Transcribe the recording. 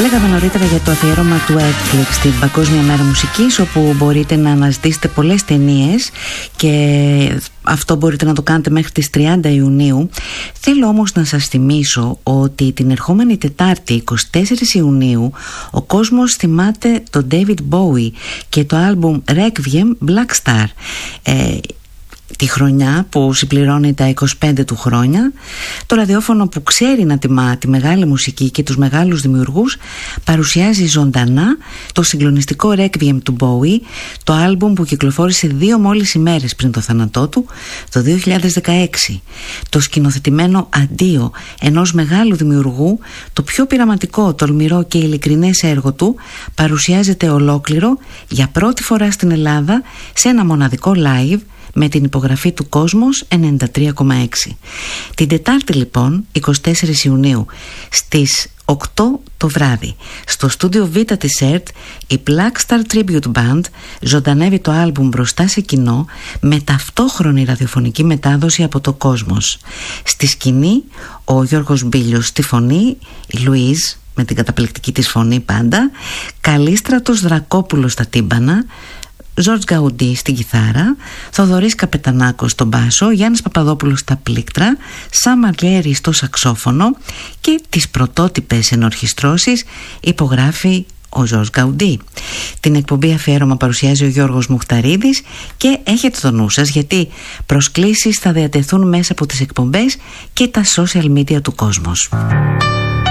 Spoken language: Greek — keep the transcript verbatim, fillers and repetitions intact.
Λέγαμε νωρίτερα για το αφιέρωμα του Netflix στην Παγκόσμια Μέρα Μουσικής, όπου μπορείτε να αναζητήσετε πολλές ταινίες και αυτό μπορείτε να το κάνετε μέχρι τις τριάντα Ιουνίου. Θέλω όμως να σας θυμίσω ότι την ερχόμενη Τετάρτη εικοστή τέταρτη Ιουνίου ο κόσμος θυμάται τον David Bowie και το άλμπουμ Requiem Black Star, ε, τη χρονιά που συμπληρώνει τα είκοσι πέντε του χρόνια. Το ραδιόφωνο που ξέρει να τιμά τη μεγάλη μουσική και τους μεγάλους δημιουργούς παρουσιάζει ζωντανά το συγκλονιστικό Requiem του Bowie, το άλμπουμ που κυκλοφόρησε δύο μόλις ημέρες πριν το θάνατό του, το δύο χιλιάδες δεκαέξι. Το σκηνοθετημένο αντίο ενός μεγάλου δημιουργού, το πιο πειραματικό, τολμηρό και ειλικρινές έργο του, παρουσιάζεται ολόκληρο για πρώτη φορά στην Ελλάδα σε ένα μοναδικό live με την υπογραφή του Κόσμος ενενήντα τρία κόμμα έξι. Την Τετάρτη λοιπόν, εικοστή τέταρτη Ιουνίου, στις οκτώ το βράδυ, στο στούντιο Β της ΕΡΤ, η Black Star Tribute Band ζωντανεύει το άλμπουμ μπροστά σε κοινό με ταυτόχρονη ραδιοφωνική μετάδοση από το Κόσμος. Στη σκηνή ο Γιώργος Μπίλιος, στη φωνή η Λουίζ με την καταπληκτική της φωνή πάντα, Καλίστρατος Δρακόπουλος στα τύμπανα, Ζορτζ Γκαουντή στην κιθάρα, Θοδωρής Καπετανάκος στον μπάσο, Γιάννης Παπαδόπουλος στα πλήκτρα, Σαμ Αρλιέρη στο σαξόφωνο και τις πρωτότυπες ενορχιστρώσεις υπογράφει ο Ζορτζ Γκαουντή. Την εκπομπή αφιέρωμα παρουσιάζει ο Γιώργος Μουχταρίδης και έχετε το νου σας, γιατί προσκλήσεις θα διατεθούν μέσα από τις εκπομπές και τα social media του Κόσμος.